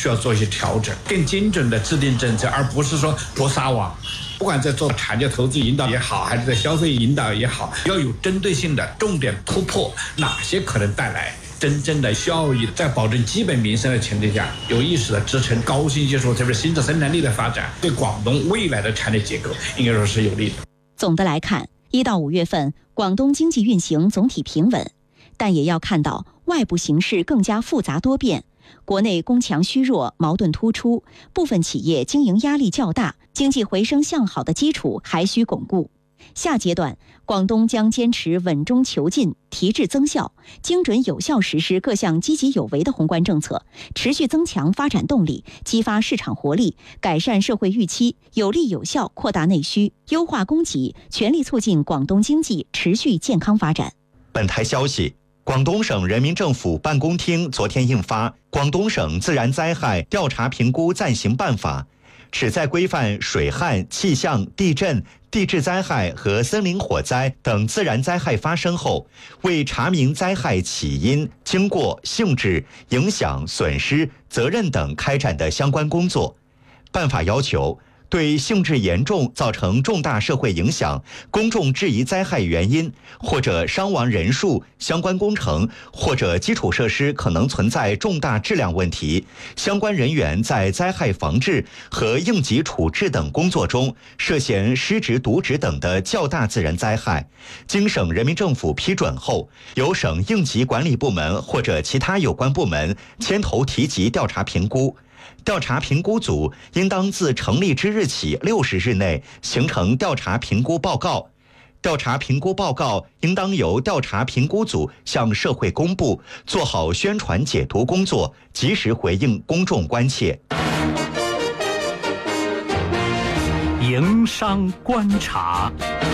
需要做一些调整，更精准的制定政策，而不是说多撒网。不管在做产业投资引导也好，还是在消费引导也好，要有针对性的重点突破哪些可能带来真正的效益，在保证基本民生的前提下，有意识的支撑高新技术，特别是新的生产力的发展，对广东未来的产业结构应该说是有利的。 总的来看，1到5月份广东经济运行总体平稳，但也要看到外部形势更加复杂多变，国内供强虚弱，矛盾突出，部分企业经营压力较大，经济回升向好的基础还需巩固。下阶段，广东将坚持稳中求进，提质增效，精准有效实施各项积极有为的宏观政策，持续增强发展动力，激发市场活力，改善社会预期，有力有效扩大内需，优化供给，全力促进广东经济持续健康发展。 本台消息，广东省人民政府办公厅昨天印发《广东省自然灾害调查评估暂行办法》，旨在规范水旱、气象、地震、地质灾害和森林火灾等自然灾害发生后，为查明灾害起因、经过、性质、影响、损失、责任等开展的相关工作。办法要求，对性质严重、造成重大社会影响、公众质疑灾害原因或者伤亡人数、相关工程或者基础设施可能存在重大质量问题，相关人员在灾害防治和应急处置等工作中涉嫌失职渎职等的较大自然灾害，经省人民政府批准后，由省应急管理部门或者其他有关部门牵头提及调查评估。调查评估组应当自成立之日起60日内形成调查评估报告。调查评估报告应当由调查评估组向社会公布，做好宣传解读工作，及时回应公众关切。 营商观察。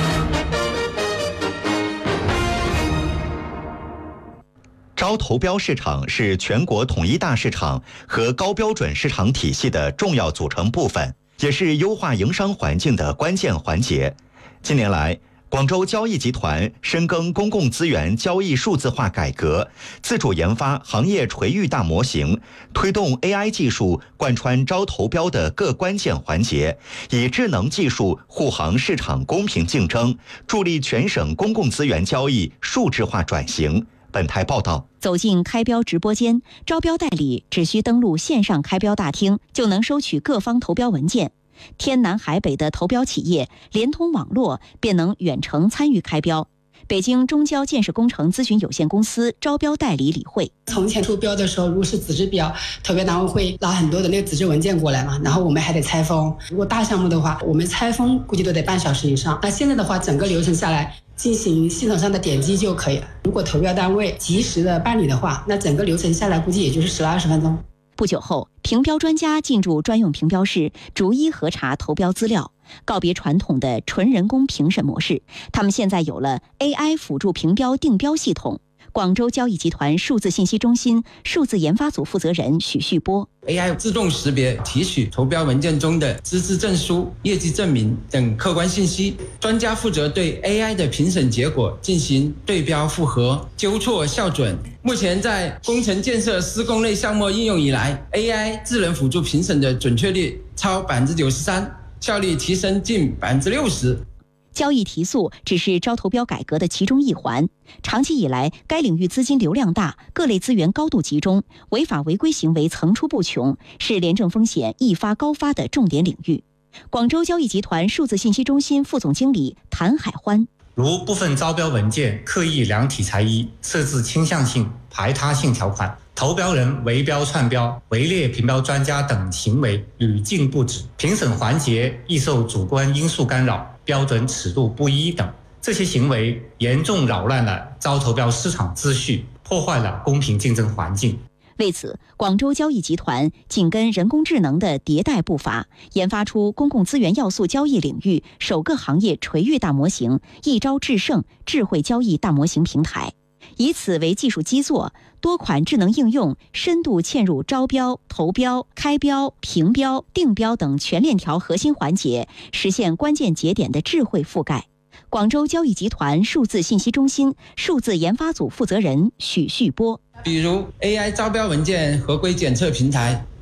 招投标市场是全国统一大市场和高标准市场体系的重要组成部分，也是优化营商环境的关键环节。近年来，广州交易集团深耕公共资源交易数字化改革，自主研发行业垂域大模型，推动 AI 技术贯穿招投标的各关键环节，以智能技术护航市场公平竞争，助力全省公共资源交易数字化转型。本台报道， 走进开标直播间，招标代理只需登录线上开标大厅，就能收取各方投标文件。天南海北的投标企业连通网络，便能远程参与开标。北京中交建设工程咨询有限公司招标代理李慧： 从前出标的时候，如果是纸质标，投标单位会拿很多的那个纸质文件过来嘛，然后我们还得拆封。如果大项目的话，我们拆封估计都得半小时以上。那现在的话，整个流程下来，进行系统上的点击就可以了。如果投标单位及时的办理的话，那整个流程下来估计也就是10-20分钟。 不久后，评标专家进驻专用评标室，逐一核查投标资料，告别传统的纯人工评审模式。他们现在有了 AI 辅助评标定标系统。广州交易集团数字信息中心数字研发组负责人许旭波： AI 自动识别提取投标文件中的资质证书、业绩证明等客观信息，专家负责对 AI 的评审结果进行对标复核、纠错校准。目前在工程建设施工类项目应用以来， AI 智能辅助评审的准确率超93%，效率提升近60%。 交易提速只是招投标改革的其中一环。长期以来，该领域资金流量大，各类资源高度集中，违法违规行为层出不穷，是廉政风险易发高发的重点领域。广州交易集团数字信息中心副总经理谭海欢： 如部分招标文件刻意量体裁衣，设置倾向性、排他性条款，投标人围标串标、围猎评标专家等行为屡禁不止，评审环节易受主观因素干扰，标准尺度不一等，这些行为严重扰乱了招投标市场秩序，破坏了公平竞争环境。 为此，广州交易集团紧跟人工智能的迭代步伐，研发出公共资源要素交易领域首个行业垂域大模型“一招制胜”智慧交易大模型平台，以此为技术基座，多款智能应用深度嵌入招标、投标、开标、评标、定标等全链条核心环节，实现关键节点的智慧覆盖。广州交易集团数字信息中心数字研发组负责人许旭波： 比如 AI 招标文件合规检测平台